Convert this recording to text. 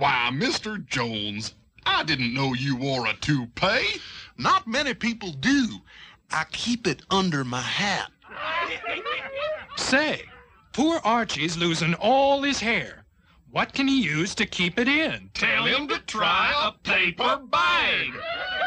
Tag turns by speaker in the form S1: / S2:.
S1: Why, Mr. Jones, I didn't know you wore a toupee.
S2: Not many people do. I keep it under my hat.
S3: Say, poor Archie's losing all his hair. What can he use to keep it in?
S4: Tell him to try a paper bag.